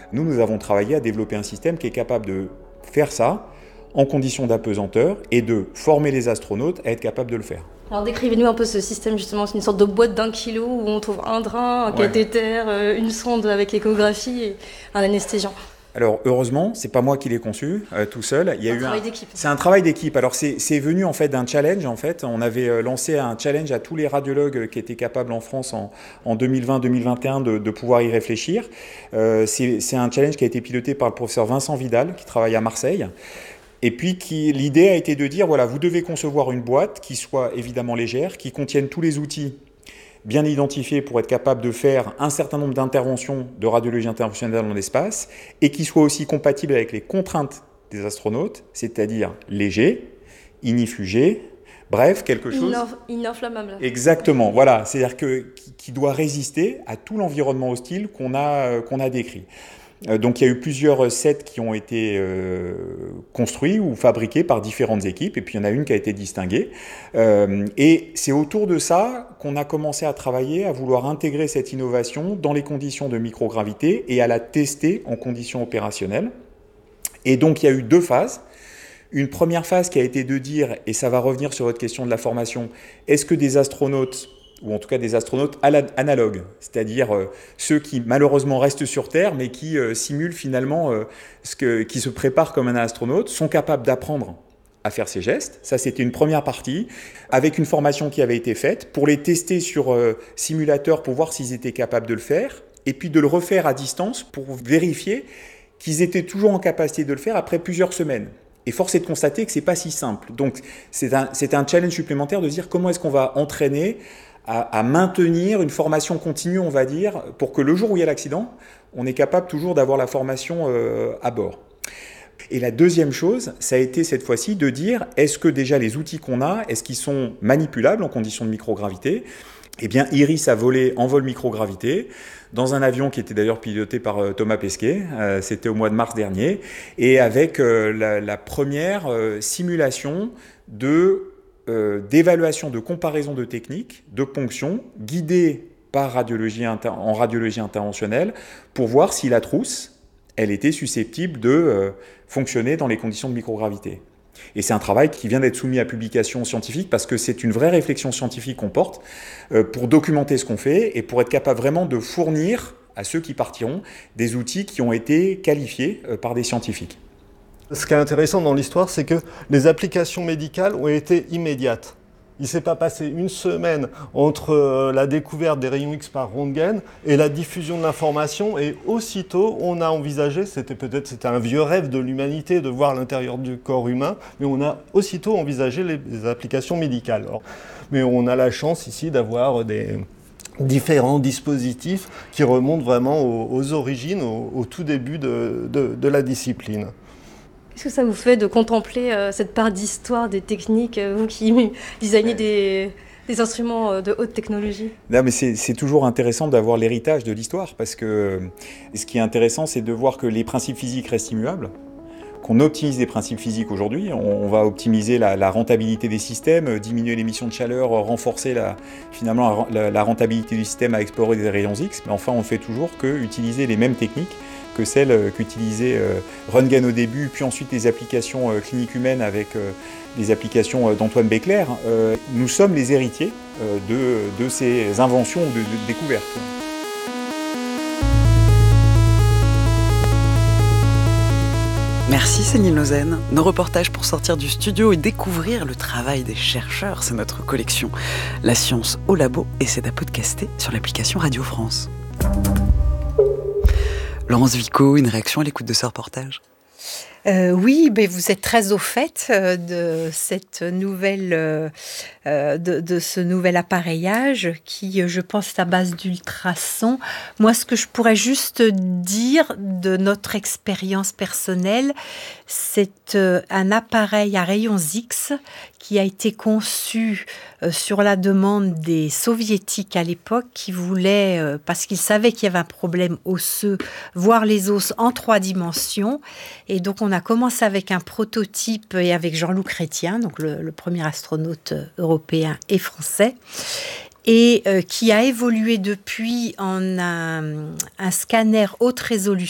Nous avons travaillé à développer un système qui est capable de faire ça en conditions d'apesanteur et de former les astronautes à être capables de le faire. Alors décrivez-nous un peu ce système justement, c'est une sorte de boîte d'1 kilo où on trouve un drain, un cathéter, une sonde avec échographie et un anesthésiant. Alors heureusement, c'est pas moi qui l'ai conçu tout seul. Il y a eu un travail d'équipe. C'est un travail d'équipe. Alors c'est venu en fait d'un challenge. En fait, on avait lancé un challenge à tous les radiologues qui étaient capables en France en 2020-2021 de pouvoir y réfléchir. C'est un challenge qui a été piloté par le professeur Vincent Vidal qui travaille à Marseille. Et puis l'idée a été de dire voilà, vous devez concevoir une boîte qui soit évidemment légère, qui contienne tous les outils bien identifiés pour être capable de faire un certain nombre d'interventions de radiologie interventionnelle dans l'espace et qui soit aussi compatible avec les contraintes des astronautes, c'est-à-dire léger, ignifugé, bref, quelque chose... Ininflammable. Exactement, voilà, c'est-à-dire qui doit résister à tout l'environnement hostile qu'on a décrit. Donc il y a eu plusieurs sets qui ont été construits ou fabriqués par différentes équipes, et puis il y en a une qui a été distinguée. Et c'est autour de ça qu'on a commencé à travailler, à vouloir intégrer cette innovation dans les conditions de microgravité et à la tester en conditions opérationnelles. Et donc il y a eu 2 phases. Une première phase qui a été de dire, et ça va revenir sur votre question de la formation, est-ce que des astronautes ou en tout cas des astronautes analogues, c'est-à-dire ceux qui malheureusement restent sur Terre, mais qui simulent finalement, qui se préparent comme un astronaute, sont capables d'apprendre à faire ces gestes. Ça, c'était une première partie, avec une formation qui avait été faite, pour les tester sur simulateur, pour voir s'ils étaient capables de le faire, et puis de le refaire à distance pour vérifier qu'ils étaient toujours en capacité de le faire après plusieurs semaines. Et force est de constater que ce n'est pas si simple. Donc, c'est un challenge supplémentaire de dire comment est-ce qu'on va entraîner à maintenir une formation continue, on va dire, pour que le jour où il y a l'accident, on est capable toujours d'avoir la formation à bord. Et la deuxième chose, ça a été cette fois-ci de dire, est-ce que déjà les outils qu'on a, est-ce qu'ils sont manipulables en conditions de microgravité ? Eh bien, Iris a volé en vol microgravité dans un avion qui était d'ailleurs piloté par Thomas Pesquet, c'était au mois de mars dernier, et avec la première simulation d'évaluation de comparaison de techniques, de ponction, guidée par en radiologie interventionnelle, pour voir si la trousse, elle était susceptible de fonctionner dans les conditions de microgravité. Et c'est un travail qui vient d'être soumis à publication scientifique parce que c'est une vraie réflexion scientifique qu'on porte pour documenter ce qu'on fait et pour être capable vraiment de fournir à ceux qui partiront des outils qui ont été qualifiés par des scientifiques. Ce qui est intéressant dans l'histoire, c'est que les applications médicales ont été immédiates. Il ne s'est pas passé une semaine entre la découverte des rayons X par Röntgen et la diffusion de l'information. Et aussitôt, on a envisagé, c'était un vieux rêve de l'humanité de voir l'intérieur du corps humain, mais on a aussitôt envisagé les applications médicales. Mais on a la chance ici d'avoir des différents dispositifs qui remontent vraiment aux origines, au tout début de la discipline. Qu'est-ce que ça vous fait de contempler cette part d'histoire des techniques, vous qui designez des instruments de haute technologie ? Non, mais c'est toujours intéressant d'avoir l'héritage de l'histoire, parce que ce qui est intéressant, c'est de voir que les principes physiques restent immuables, qu'on optimise les principes physiques aujourd'hui. On va optimiser la rentabilité des systèmes, diminuer l'émission de chaleur, renforcer finalement la rentabilité du système à explorer des rayons X, mais enfin on fait toujours qu'utiliser les mêmes techniques que celles qu'utilisait Röntgen au début, puis ensuite les applications cliniques humaines avec les applications d'Antoine Becler. Nous sommes les héritiers de ces inventions ou de découvertes. Merci Céline Lausanne. Nos reportages pour sortir du studio et découvrir le travail des chercheurs, c'est notre collection La science au labo, et c'est à podcaster sur l'application Radio France. Laurence Vico, une réaction à l'écoute de ce reportage ? Oui, mais vous êtes très au fait de cette nouvelle, de ce nouvel appareillage qui, je pense, est à base d'ultrasons. Moi, ce que je pourrais juste dire de notre expérience personnelle, c'est un appareil à rayons X qui a été conçu sur la demande des soviétiques à l'époque qui voulaient, parce qu'ils savaient qu'il y avait un problème osseux, voir les os en 3 dimensions. Et donc, on a commencé avec un prototype et avec Jean-Loup Chrétien, donc le premier astronaute européen et français, et qui a évolué depuis en un scanner haute résolution